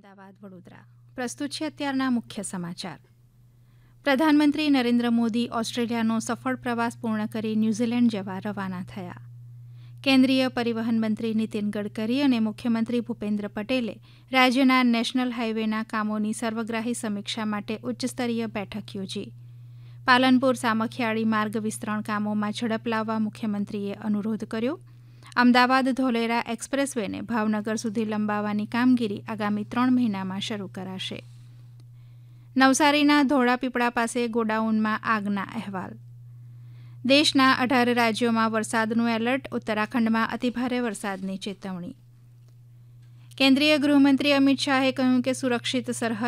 અમદાવાદ વડોદરા પ્રસ્તુત છે અત્યારના મુખ્ય સમાચાર. પ્રધાનમંત્રી નરેન્દ્ર મોદી ઓસ્ટ્રેલિયાનો સફળ પ્રવાસ પૂર્ણ કરી ન્યૂઝીલેન્ડ જવા રવાના થયા. કેન્દ્રીય પરિવહન મંત્રી નીતિન ગડકરી અને મુખ્યમંત્રી ભૂપેન્દ્ર પટેલે રાજ્યના નેશનલ હાઇવેના કામોની સર્વગ્રાહી સમીક્ષા માટે ઉચ્ચસ્તરીય બેઠક યોજી. પાલનપુર સામખિયાળી માર્ગ વિસ્તરણ કામોમાં ઝડપ લાવવા મુખ્યમંત્રીએ અનુરોધ કર્યો. અમદાવાદ ધોલેરા એક્સપ્રેસ વેને ભાવનગર સુધી લંબાવવાની કામગીરી આગામી 3 મહિનામાં શરૂ કરાશે. નવસારીના ધોળાપીપળા પાસે ગોડાઉનમાં આગના અહેવાલ. દેશના 18 રાજ્યોમાં વરસાદનું એલર્ટ, ઉત્તરાખંડમાં અતિભારે વરસાદની ચેતવણી. કેન્દ્રીય ગૃહમંત્રી અમિત શાહે કહ્યું કે સુરક્ષિત સરહદ